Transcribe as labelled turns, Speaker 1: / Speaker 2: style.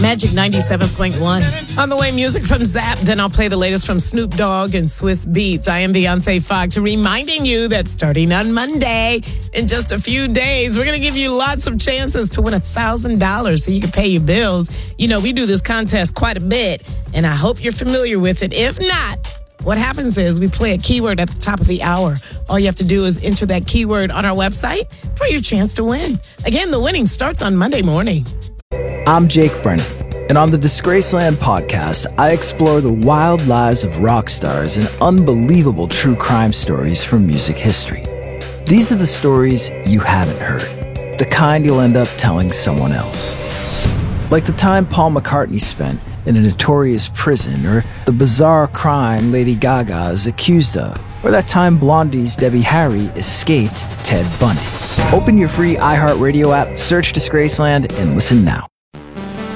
Speaker 1: Magic 97.1. On the way, music from Zapp. Then I'll play the latest from Snoop Dogg and Swiss Beats. I am Beyonce Fox, reminding you that starting on Monday, in just a few days, we're going to give you lots of chances to win $1,000 so you can pay your bills. You know, we do this contest quite a bit, and I hope you're familiar with it. If not, what happens is we play a keyword at the top of the hour. All you have to do is enter that keyword on our website for your chance to win. Again, the winning starts on Monday morning.
Speaker 2: I'm Jake Brennan, and on the Disgraceland podcast, I explore the wild lives of rock stars and unbelievable true crime stories from music history. These are the stories you haven't heard, the kind you'll end up telling someone else. Like the time Paul McCartney spent in a notorious prison, or the bizarre crime Lady Gaga is accused of, or that time Blondie's Debbie Harry escaped Ted Bundy. Open your free iHeartRadio app, search Disgraceland, and listen now.